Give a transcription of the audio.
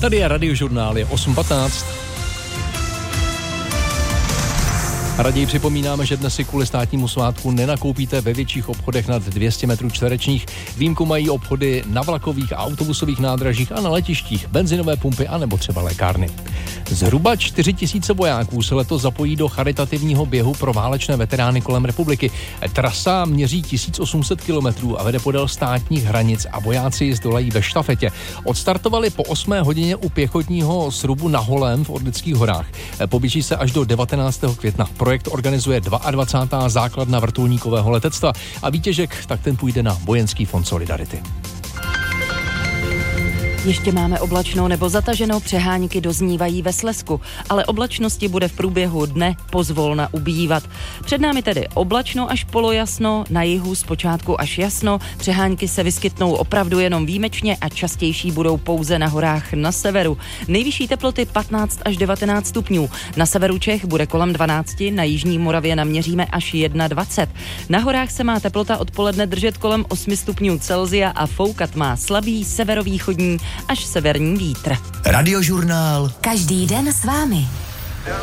Tady je Radiožurnál, je 8:15. Raději připomínáme, že dnes si kvůli státnímu svátku nenakoupíte ve větších obchodech nad 200 metrů čtverečních. Výjimku mají obchody na vlakových a autobusových nádražích a na letištích, benzinové pumpy a nebo třeba lékárny. Zhruba 4 000 vojáků se letos zapojí do charitativního běhu pro válečné veterány kolem republiky. Trasa měří 1800 kilometrů a vede podél státních hranic a vojáci ji zdolají ve štafetě. Odstartovali po 8 hodině u pěchotního srubu na Holém v Orlických horách. Poběží se až do 19. května. Projekt organizuje 22. základna vrtulníkového letectva a výtěžek tak ten půjde na Vojenský fond Solidarity. Ještě máme oblačno nebo zataženo, přehánky doznívají ve Slezsku, ale oblačnosti bude v průběhu dne pozvolna ubývat. Před námi tedy oblačno až polojasno, na jihu zpočátku až jasno, přehánky se vyskytnou opravdu jenom výjimečně a častější budou pouze na horách na severu. Nejvyšší teploty 15 až 19 stupňů. Na severu Čech bude kolem 12, na jižní Moravě naměříme až 21. Na horách se má teplota odpoledne držet kolem 8 stupňů Celsia a foukat má slabý severovýchodní až severní vítr. Radiožurnál. Každý den s vámi.